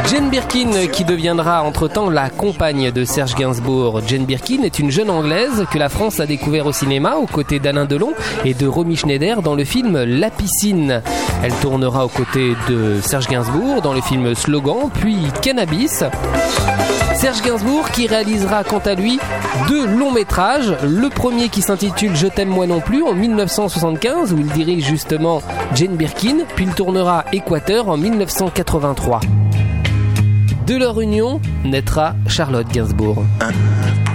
Jane Birkin, qui deviendra entre-temps la compagne de Serge Gainsbourg. Jane Birkin est une jeune Anglaise que la France a découvert au cinéma aux côtés d'Alain Delon et de Romy Schneider dans le film La Piscine. Elle tournera aux côtés de Serge Gainsbourg dans le film Slogan, puis Cannabis. Serge Gainsbourg qui réalisera quant à lui 2 longs métrages. Le premier qui s'intitule Je t'aime moi non plus en 1975 où il dirige justement Jane Birkin, puis il tournera Équateur en 1983. De leur union naîtra Charlotte Gainsbourg.